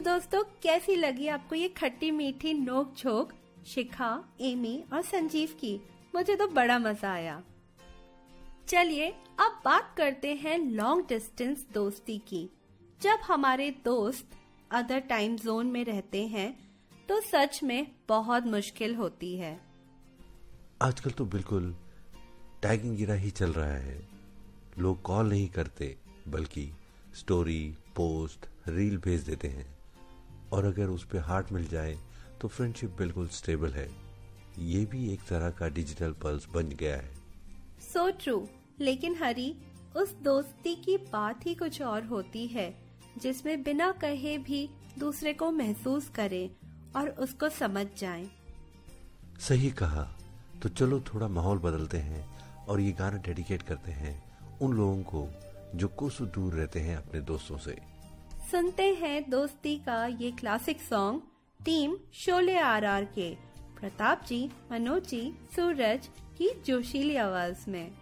दोस्तों, कैसी लगी आपको ये खट्टी मीठी नोक झोंक शिखा, एमी और संजीव की? मुझे तो बड़ा मजा आया। चलिए अब बात करते हैं लॉन्ग डिस्टेंस दोस्ती की। जब हमारे दोस्त अदर टाइम जोन में रहते हैं तो सच में बहुत मुश्किल होती है। आजकल तो बिल्कुल टैगिंग गिरा ही चल रहा है। लोग कॉल नहीं करते बल्कि स्टोरी, पोस्ट, रील भेज देते हैं और अगर उस पे हार्ट मिल जाए तो फ्रेंडशिप बिल्कुल स्टेबल है। ये भी एक तरह का डिजिटल पल्स बन गया है। So true. लेकिन हरी, उस दोस्ती की बात ही कुछ और होती है जिसमें बिना कहे भी दूसरे को महसूस करें और उसको समझ जाएं। सही कहा। तो चलो थोड़ा माहौल बदलते हैं और ये गाना डेडिकेट करते हैं उन लोगों को जो कोसों दूर रहते हैं अपने दोस्तों से। सुनते हैं दोस्ती का ये classic song team Sholay RR के प्रताप जी, मनोज जी, सूरज की जोशीली आवाज में।